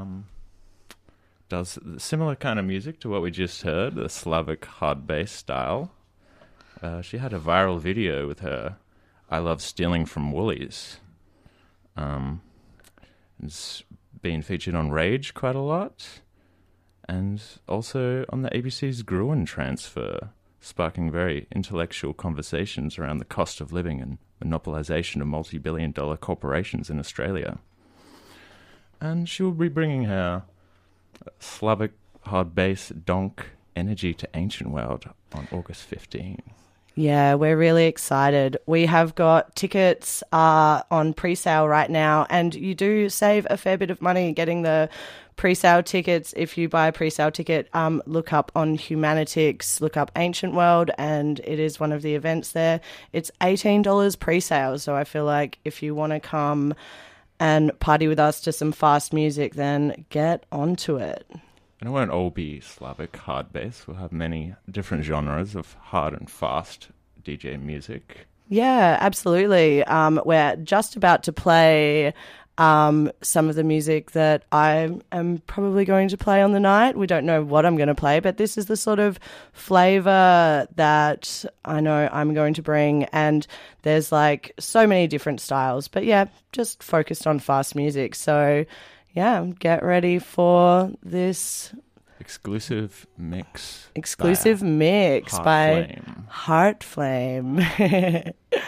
does similar kind of music to what we just heard, the Slavic hard bass style. She had a viral video with her I Love Stealing from Woolies. It's been featured on Rage quite a lot, and also on the ABC's Gruen Transfer, sparking very intellectual conversations around the cost of living and monopolisation of multi-billion-dollar corporations in Australia. And she will be bringing her Slavic hard bass donk Energy to Ancient World on August 15. Yeah, we're really excited. We have got tickets on pre-sale right now, and you do save a fair bit of money getting the pre-sale tickets. If you buy a pre-sale ticket, look up on Humanitix, look up Ancient World, and it is one of the events there. It's $18 pre-sale, so I feel like if you want to come and party with us to some fast music, then get onto it. And it won't all be Slavic hard bass. We'll have many different genres of hard and fast DJ music. Yeah, absolutely. We're just about to play some of the music that I am probably going to play on the night. We don't know what I'm going to play, but this is the sort of flavour that I know I'm going to bring. And there's like so many different styles, but yeah, just focused on fast music. So yeah, get ready for this exclusive mix by Heart Flame.